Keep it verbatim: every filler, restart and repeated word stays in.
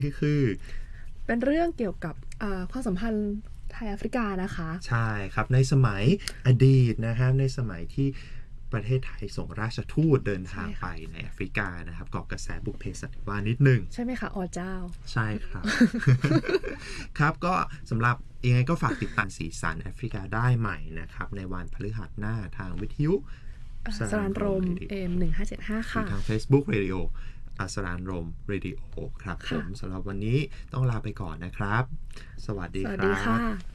คือคือเป็นเรื่องเกี่ยวกับความสัมพันธ์ไทยแอฟริกานะคะใช่ครับในสมัยอดีตนะครับในสมัยที่ประเทศไทยส่งราชทูตเดินทางไปในแอฟริกานะครับก่อกระแสบุพเพสันนิวาสนิดนึงใช่ไหมคะอ๋อเจ้าใช่ครับ ครับก็สำหรับยังไงก็ฝากติดตามสีสันแอฟริกาได้ใหม่นะครับในวันพฤหัสหน้าทางวิทยุสรานรม เอ็ม หนึ่งห้าเจ็ดห้า ค่ะทาง Facebook Radio อัสรานรม Radio ครับผมสำหรับวันนี้ต้องลาไปก่อนนะครับสวัสดีครับสวัสดีค่ะ